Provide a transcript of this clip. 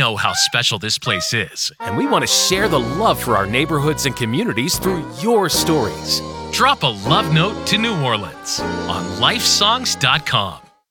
know how special this place is. And we want to share the love for our neighborhoods and communities through your stories. Drop a love note to New Orleans on lifesongs.com.